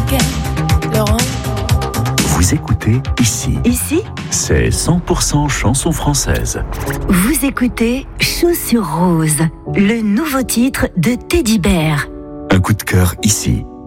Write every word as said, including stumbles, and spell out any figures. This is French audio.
again. Laurent. Vous écoutez Ici. Ici, C'est cent pour cent chanson française. vous écoutez Chaussures Roses, le nouveau titre de Teddy Bear. Un coup de cœur ici.